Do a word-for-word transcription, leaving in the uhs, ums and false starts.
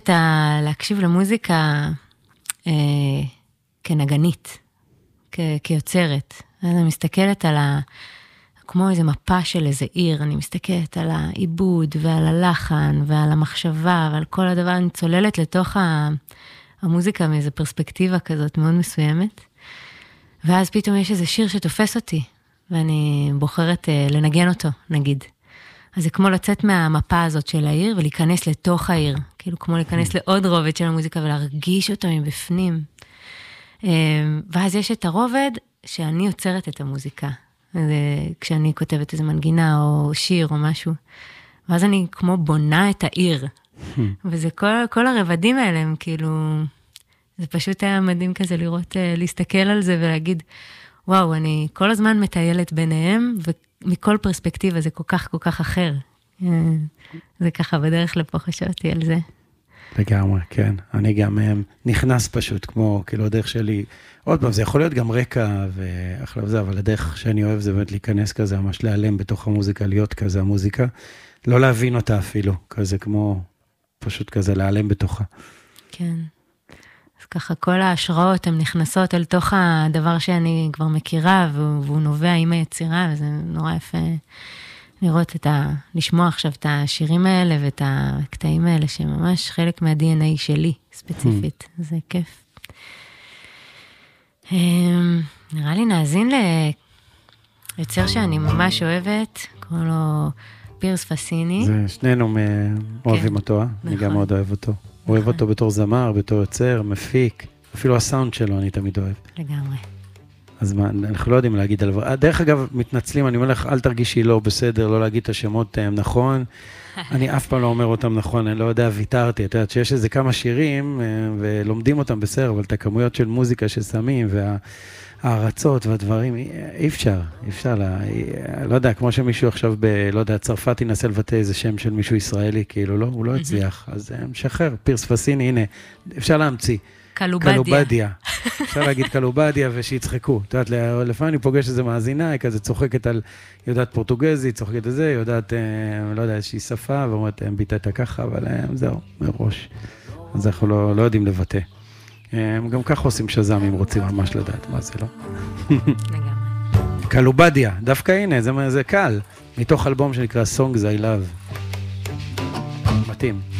את ה... להקשיב למוזיקה אה, כנגנית, כ... כיוצרת. אז אני מסתכלת על ה... כמו איזו מפה של איזה עיר, אני מסתכלת על העיבוד ועל הלחן ועל המחשבה ועל כל הדבר, אני צוללת לתוך ה... המוזיקה מאיזו פרספקטיבה כזאת מאוד מסוימת. ואז פתאום יש איזה שיר שתופס אותי, ואני בוחרת אה, לנגן אותו, נגיד. אז זה כמו לצאת מהמפה הזאת של העיר, ולהיכנס לתוך העיר. כאילו כמו להיכנס לעוד רובד של המוזיקה, ולהרגיש אותו מבפנים. אה, ואז יש את הרובד שאני יוצרת את המוזיקה. זה, כשאני כותבת איזו מנגינה, או שיר, או משהו. ואז אני כמו בונה את העיר. וזה כל, כל הרבדים האלה, הם כאילו... זה פשוט היה מדהים כזה לראות, להסתכל על זה ולהגיד, וואו, אני כל הזמן מטיילת ביניהם, ומכל פרספקטיבה זה כל כך, כל כך אחר. זה ככה, בדרך לפה חשבתי על זה. לגמרי, כן. אני גם נכנס פשוט, כמו, כאילו, הדרך שלי, עוד פעם, זה יכול להיות גם רקע ואחלה וזה, אבל הדרך שאני אוהב זה באמת להיכנס כזה, ממש להיעלם בתוך המוזיקה, להיות כזה המוזיקה, לא להבין אותה אפילו, כזה כמו, פשוט כזה להיעלם בתוכה. כן. אז ככה כל ההשראות הן נכנסות אל תוך הדבר שאני כבר מכירה, והוא נובע עם היצירה, וזה נורא יפה לראות את ה... לשמוע עכשיו את השירים האלה, ואת הקטעים האלה, שהם ממש חלק מה-די אן איי שלי, ספציפית. זה כיף. נראה לי נאזין ליוצר שאני ממש אוהבת, קוראים לו פירס פסיני. זה שנינו אוהבים אותו, אני גם מאוד אוהב אותו. אוהב אותו בתור זמר, בתור יוצר, מפיק, אפילו הסאונד שלו אני תמיד אוהב. לגמרי. אז מה, אנחנו לא יודעים להגיד על... דרך אגב, מתנצלים, אני אומר לך, אל תרגישי לא בסדר, לא להגיד את השמות נכון. אני אף פעם לא אומר אותם נכון, אני לא יודע, ויתרתי. אתה יודעת שיש איזה כמה שירים, ולומדים אותם בסדר, אבל את הכמויות של מוזיקה ששמים, והארצות והדברים, אי אפשר, אי אפשר, לה, לא יודע, כמו שמישהו עכשיו ב... לא יודע, צרפת ינסה לבטא איזה שם של מישהו ישראלי, כאילו לא, הוא לא הצליח. אז משחרר, פירס פסיני, הנה, אפשר להמציא. קלובדיה. קלובדיה. אפשר להגיד קלובדיה ושיצחקו. אתה יודעת, לפעמים אני פוגש איזה מאזינה, היא כזה צוחקת על, יודעת פורטוגזית, צוחקת על זה, יודעת, לא יודע, איזושהי שפה, ואומרת, הם ביטאת ככה, אבל זהו, מראש. אז אנחנו לא, לא יודעים לבטא. הם גם ככה עושים שזם, אם רוצים ממש לדעת מה זה, לא? קלובדיה, דווקא הנה, זה, זה קל. מתוך אלבום שנקרא Songs I Love. מתאים.